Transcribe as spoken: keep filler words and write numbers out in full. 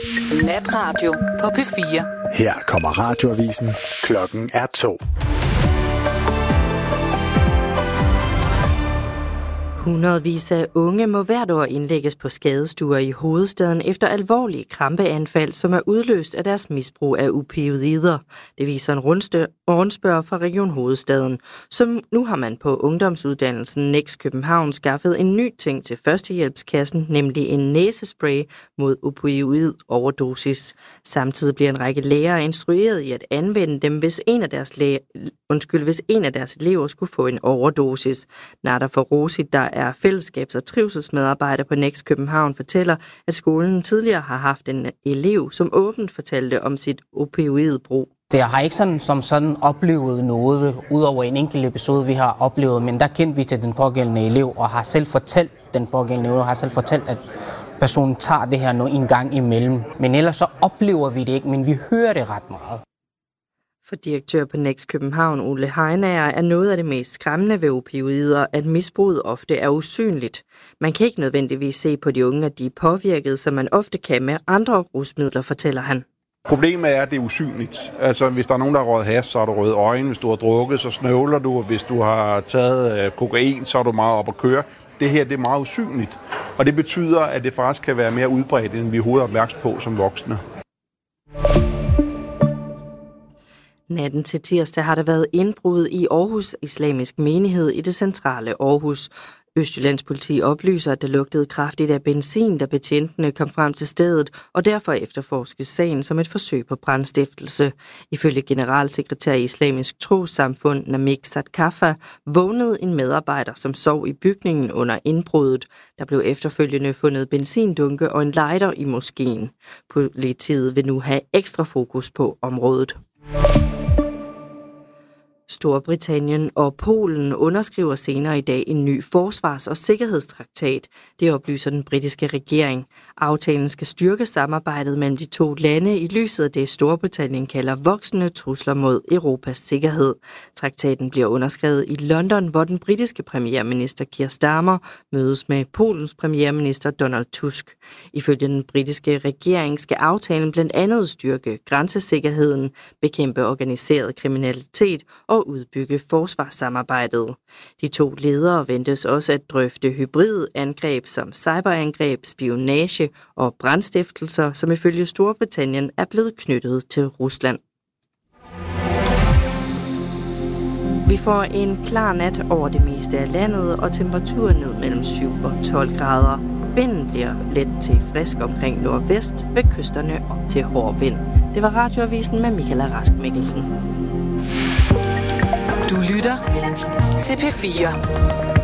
Natradio på P fire. Her kommer Radioavisen. Klokken er to. Hundredvis af unge må hvert år indlægges på skadestuer i hovedstaden efter alvorlige krampeanfald, som er udløst af deres misbrug af opioider. Det viser en rundspørg fra Region Hovedstaden. Så nu har man på ungdomsuddannelsen Next København skaffet en ny ting til førstehjælpskassen, nemlig en næsespray mod opioid-overdosis. Samtidig bliver en række lærere instrueret i at anvende dem, hvis en af deres, læ- Undskyld, hvis en af deres elever skulle få en overdosis. Nada Farosi, der er fællesskabs- og trivselsmedarbejder på Next København, fortæller, at skolen tidligere har haft en elev, som åbent fortalte om sit opioidbrug. Jeg har ikke sådan, som sådan oplevet noget, udover en enkelt episode, vi har oplevet, men der kendte vi til den pågældende elev, og har selv fortalt den pågældende elev, og har selv fortalt, at personen tager det her en gang imellem. Men ellers så oplever vi det ikke, men vi hører det ret meget. For direktør på Next København, Ole Heinager, er noget af det mest skræmmende ved opioider, at misbruget ofte er usynligt. Man kan ikke nødvendigvis se på de unge, at de er påvirket, som man ofte kan med andre rusmidler, fortæller han. Problemet er, at det er usynligt. Altså, hvis der er nogen, der har røget hash, så har du røde øjne. Hvis du har drukket, så snøvler du. Hvis du har taget øh, kokain, så er du meget op at køre. Det her det er meget usynligt. Og det betyder, at det faktisk kan være mere udbredt, end vi overhovedet er opmærksom på som voksne. Natten til tirsdag har der været indbrud i Aarhus Islamisk Menighed i det centrale Aarhus. Østjyllands politi oplyser, at det lugtede kraftigt af benzin, da betjentene kom frem til stedet, og derfor efterforskes sagen som et forsøg på brandstiftelse. Ifølge generalsekretær i Islamisk Trossamfund, Namik Sadkafa, vågnede en medarbejder, som sov i bygningen under indbruddet. Der blev efterfølgende fundet benzindunke og en lighter i moskeen. Politiet vil nu have ekstra fokus på området. Storbritannien og Polen underskriver senere i dag en ny forsvars- og sikkerhedstraktat. Det oplyser den britiske regering. Aftalen skal styrke samarbejdet mellem de to lande i lyset af det, Storbritannien kalder voksende trusler mod Europas sikkerhed. Traktaten bliver underskrevet i London, hvor den britiske premierminister Keir Starmer mødes med Polens premierminister Donald Tusk. Ifølge den britiske regering skal aftalen blandt andet styrke grænsesikkerheden, bekæmpe organiseret kriminalitet og udbygge forsvarssamarbejdet. De to ledere ventes også at drøfte hybridangreb som cyberangreb, spionage og brandstiftelser, som ifølge Storbritannien er blevet knyttet til Rusland. Vi får en klar nat over det meste af landet, og temperaturen ned mellem syv og tolv grader. Vinden bliver let til frisk omkring nordvest, ved kysterne op til hård vind. Det var Radioavisen med Michaela Rask Mikkelsen. Du lytter til P fire.